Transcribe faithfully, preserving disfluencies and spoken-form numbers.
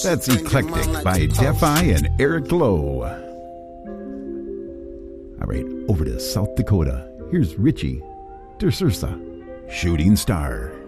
That's Eclectic by Defy and Eric Lowe. All right, over to South Dakota. Here's Richie DeSursa, Shooting Star.